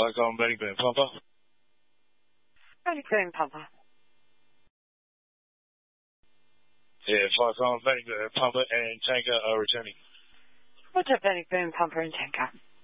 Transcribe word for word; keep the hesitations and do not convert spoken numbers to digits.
Foxtrot Benny Boom Papa. Benny Boom Papa. Yeah, Foxtrot Benny Boom Papa and Tango uh, returning. What's up, Benny Boom Papa and Tango?